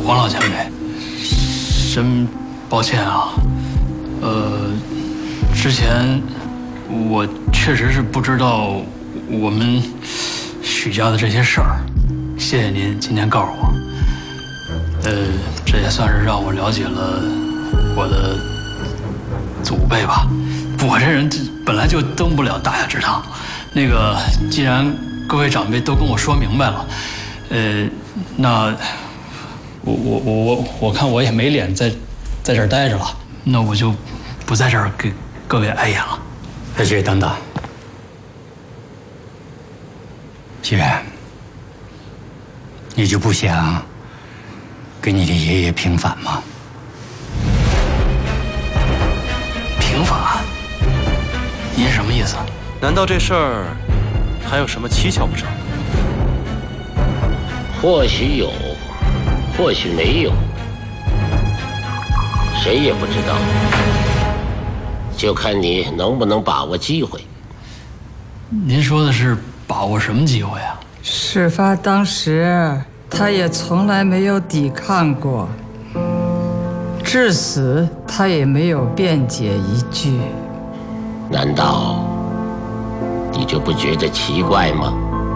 王老前辈，真抱歉啊。之前我确实是不知道我们许家的这些事儿，谢谢您今天告诉我。这也算是让我了解了我的祖辈吧。我这人本来就登不了大雅之堂，那个既然各位长辈都跟我说明白了，那我看我也没脸在这儿待着了，那我就不在这儿给各位碍眼了。 小雪，等等，雪，你就不想跟你的爷爷平反吗？ 平反？您什么意思？ 难道这事儿还有什么蹊跷不成？ 或许有，或许没有，谁也不知道，就看你能不能把握机会。 您说的是把握什么机会啊？ 事发当时，他也从来没有抵抗过，至死他也没有辩解一句。 难道你就不觉得奇怪吗？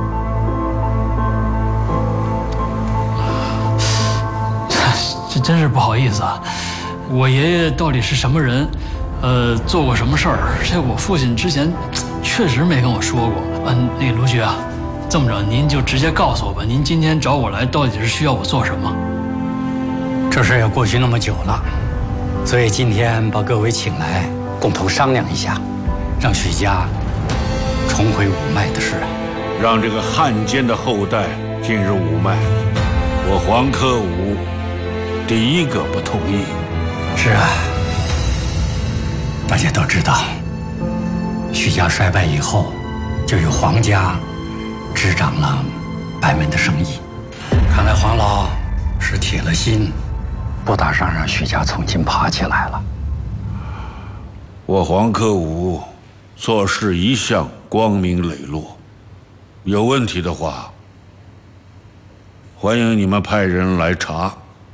这真是不好意思啊！我爷爷到底是什么人？做过什么事儿？这我父亲之前确实没跟我说过。那个卢局啊，这么着，您就直接告诉我吧，您今天找我来到底是需要我做什么？ 这事也过去那么久了，所以今天把各位请来，共同商量一下，让许家重回五脉的事， 让这个汉奸的后代进入五脉，我黄克武第一个不同意。 是啊，大家都知道，许家衰败以后，就由黄家执掌了白门的生意。看来黄老是铁了心，不打算让许家重新爬起来了。 我黄克武做事一向光明磊落，有问题的话，欢迎你们派人来查。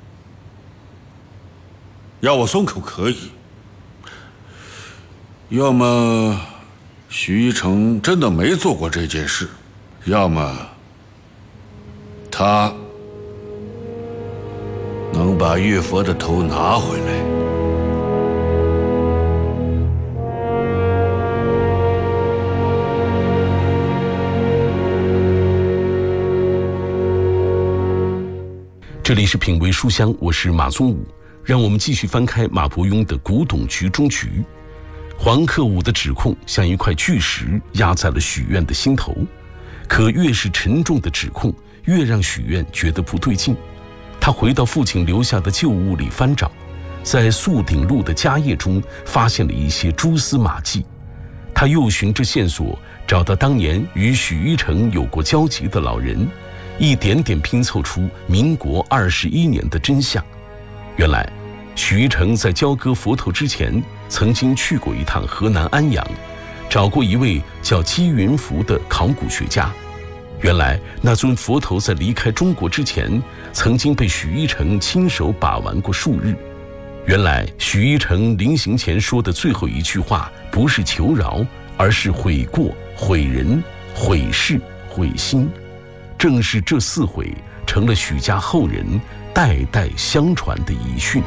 要我松口可以，要么许一成真的没做过这件事，要么他能把岳佛的头拿回来。 这里是品味书香，我是马宗武。让我们继续翻开马伯庸的《古董局中局》。黄克武的指控像一块巨石压在了许愿的心头，可越是沉重的指控，越让许愿觉得不对劲。他回到父亲留下的旧屋里翻找，在宿鼎路的家业中发现了一些蛛丝马迹。他又循着线索找到当年与许一成有过交集的老人，一点点拼凑出民国21年的真相。原来许一成在交割佛头之前，曾经去过一趟河南安阳，找过一位叫姬云福的考古学家。原来那尊佛头在离开中国之前，曾经被许一成亲手把玩过数日。原来许一成临行前说的最后一句话，不是求饶，而是悔过、悔人、悔事、悔心。正是这4悔，成了许家后人代代相传的遗训。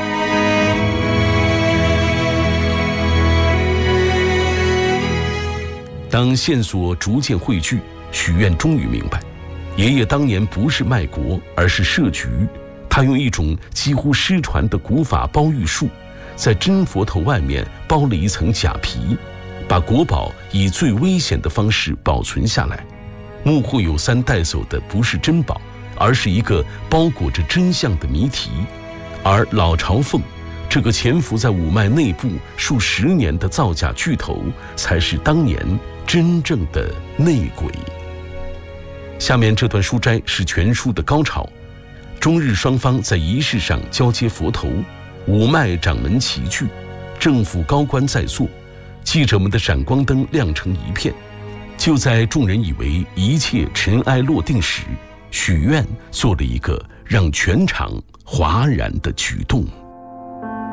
当线索逐渐汇聚，许愿终于明白，爷爷当年不是卖国，而是设局。他用一种几乎失传的古法包玉术，在真佛头外面包了一层假皮，把国宝以最危险的方式保存下来。幕后有3带走的不是珍宝，而是一个包裹着真相的谜题。而老朝奉这个潜伏在五脉内部数10年的造假巨头，才是当年真正的内鬼。下面这段书摘是全书的高潮。中日双方在仪式上交接佛头，五脉掌门齐聚，政府高官在座，记者们的闪光灯亮成一片。就在众人以为一切尘埃落定时，许愿做了一个让全场哗然的举动。